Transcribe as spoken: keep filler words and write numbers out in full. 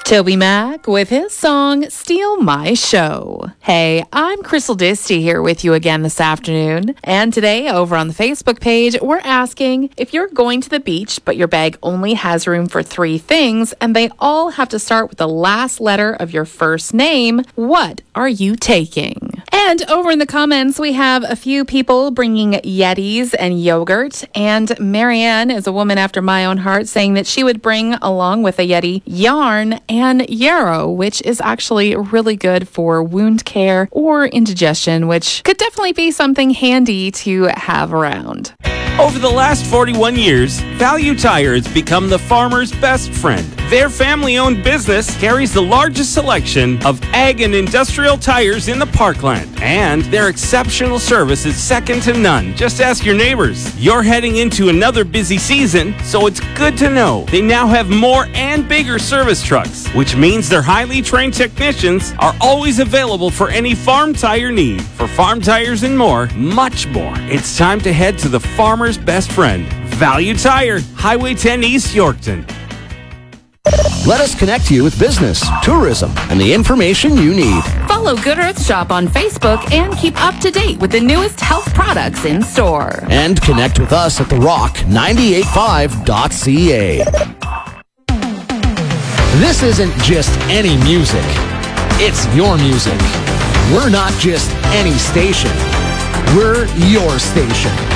Toby Mac with his song Steal My Show. Hey, I'm Crystal Disty here with you again this afternoon. And today over on the Facebook page, we're asking if you're going to the beach, but your bag only has room for three things, and they all have to start with the last letter of your first name, what are you taking? And over in the comments, we have a few people bringing Yetis and yogurt. And Marianne is a woman after my own heart saying that she would bring along with a Yeti yarn and yarrow, which is actually really good for wound care or indigestion, which could definitely be something handy to have around. Over the last forty-one years, Value Tire has become the farmer's best friend. Their family-owned business carries the largest selection of ag and industrial tires in the Parkland. And their exceptional service is second to none. Just ask your neighbors. You're heading into another busy season, so it's good to know they now have more and bigger service trucks, which means their highly trained technicians are always available for any farm tire need. For farm tires and more, much more, it's time to head to the farmer's best friend, Value Tire, Highway ten East Yorkton. Let us connect you with business, tourism, and the information you need. Follow Good Earth Shop on Facebook and keep up to date with the newest health products in store. And connect with us at the rock nine eight five dot c a. This isn't just any music. It's your music. We're not just any station. We're your station.